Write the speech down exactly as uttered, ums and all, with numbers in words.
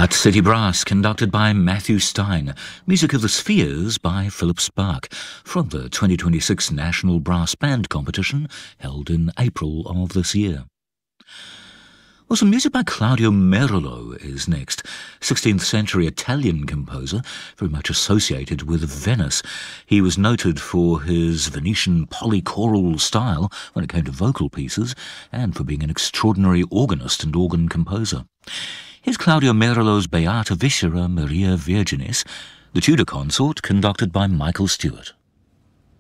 At City Brass, conducted by Matthew Stein. Music of the Spheres by Philip Spark, from the twenty twenty-six National Brass Band Competition, held in April of this year. Well, some music by Claudio Merlo is next. sixteenth century Italian composer, very much associated with Venice. He was noted for his Venetian polychoral style when it came to vocal pieces, and for being an extraordinary organist and organ composer. Here's Claudio Merlo's Beata Viscera Maria Virginis, the Tudor consort, conducted by Michael Stewart.